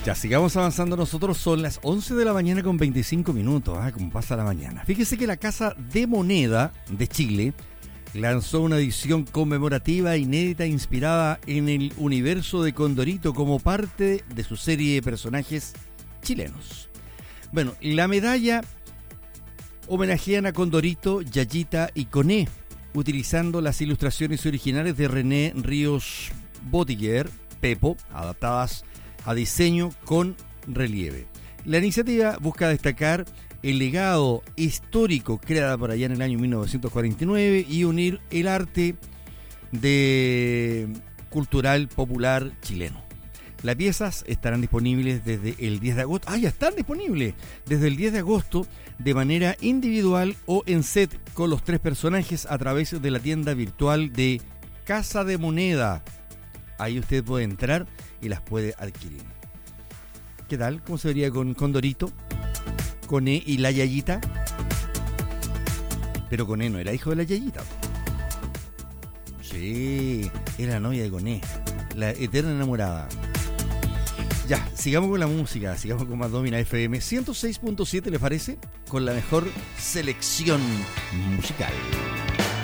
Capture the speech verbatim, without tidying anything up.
Ya, sigamos avanzando nosotros. Son las once de la mañana con veinticinco minutos, ¿eh? Como pasa la mañana. Fíjese que la Casa de Moneda de Chile lanzó una edición conmemorativa inédita inspirada en el universo de Condorito como parte de su serie de personajes chilenos. Bueno, la medalla homenajean a Condorito, Yayita y Coné, utilizando las ilustraciones originales de René Ríos Botiguer, Pepo, adaptadas a diseño con relieve. La iniciativa busca destacar el legado histórico creado por allá en el año mil novecientos cuarenta y nueve y unir el arte de cultural popular chileno. Las piezas estarán disponibles desde el diez de agosto. ¡Ah, ya están disponibles! Desde el diez de agosto de manera individual o en set con los tres personajes a través de la tienda virtual de Casa de Moneda. Ahí usted puede entrar y las puede adquirir. ¿Qué tal? ¿Cómo se vería con Condorito? Coné y la Yayita. Pero Coné no era hijo de la Yayita. Sí, era la novia de Coné, la eterna enamorada. Ya, sigamos con la música, sigamos con más Domina F M ciento seis punto siete, ¿le parece? Con la mejor selección musical.